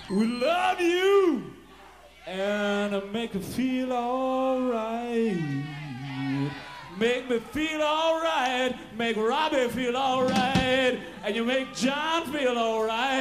We love you and make me feel alright. Make me feel alright. Make Robbie feel alright. And you make John feel alright.